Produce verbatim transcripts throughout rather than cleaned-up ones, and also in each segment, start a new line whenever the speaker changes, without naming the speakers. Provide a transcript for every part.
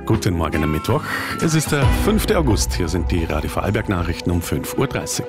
Guten Morgen am Mittwoch. Es ist der fünfte August. Hier sind die Radio Vorarlberg Nachrichten um fünf Uhr dreißig.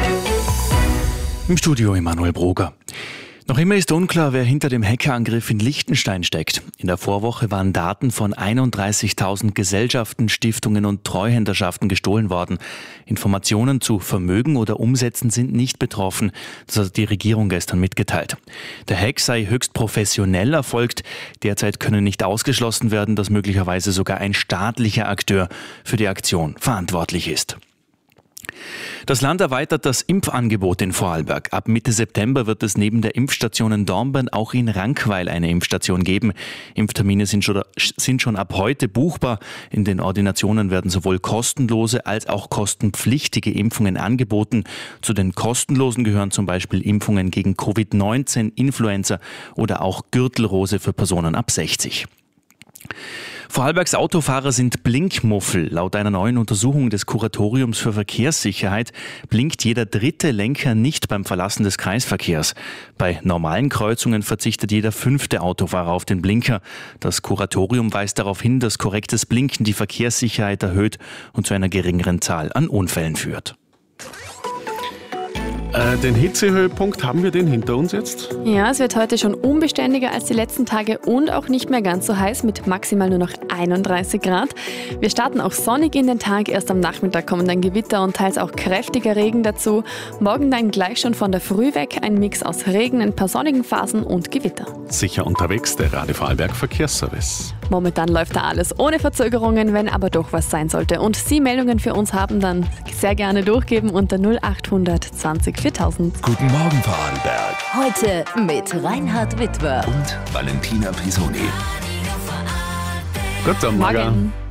Im Studio Emanuel Broger. Noch immer ist unklar, wer hinter dem Hackerangriff in Liechtenstein steckt. In der Vorwoche waren Daten von einunddreißigtausend Gesellschaften, Stiftungen und Treuhänderschaften gestohlen worden. Informationen zu Vermögen oder Umsätzen sind nicht betroffen. Das hat die Regierung gestern mitgeteilt. Der Hack sei höchst professionell erfolgt. Derzeit könne nicht ausgeschlossen werden, dass möglicherweise sogar ein staatlicher Akteur für die Aktion verantwortlich ist. Das Land erweitert das Impfangebot in Vorarlberg. Ab Mitte September wird es neben der Impfstation in Dornbirn auch in Rankweil eine Impfstation geben. Impftermine sind schon, sind schon ab heute buchbar. In den Ordinationen werden sowohl kostenlose als auch kostenpflichtige Impfungen angeboten. Zu den kostenlosen gehören zum Beispiel Impfungen gegen Covid neunzehn, Influenza oder auch Gürtelrose für Personen ab sechzig. Vorarlbergs Autofahrer sind Blinkmuffel. Laut einer neuen Untersuchung des Kuratoriums für Verkehrssicherheit blinkt jeder dritte Lenker nicht beim Verlassen des Kreisverkehrs. Bei normalen Kreuzungen verzichtet jeder fünfte Autofahrer auf den Blinker. Das Kuratorium weist darauf hin, dass korrektes Blinken die Verkehrssicherheit erhöht und zu einer geringeren Zahl an Unfällen führt.
Äh, den Hitzehöhepunkt, haben wir den hinter uns jetzt?
Ja, es wird heute schon unbeständiger als die letzten Tage und auch nicht mehr ganz so heiß mit maximal nur noch einunddreißig Grad. Wir starten auch sonnig in den Tag. Erst am Nachmittag kommen dann Gewitter und teils auch kräftiger Regen dazu. Morgen dann gleich schon von der Früh weg ein Mix aus Regen, ein paar sonnigen Phasen und Gewitter.
Sicher unterwegs, der Radio Vorarlberg Verkehrsservice.
Momentan läuft da alles ohne Verzögerungen, wenn aber doch was sein sollte und Sie Meldungen für uns haben, dann sehr gerne durchgeben unter null acht zwanzig viertausend.
Guten Morgen Vorarlberg.
Heute mit Reinhard Witwer
Und Valentina Pisoni.
Guten Morgen.
Morgen.